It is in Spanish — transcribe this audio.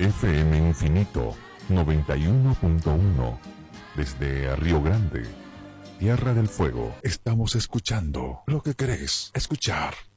FM Infinito 91.1. Desde Río Grande, Tierra del Fuego, estamos escuchando lo que querés escuchar.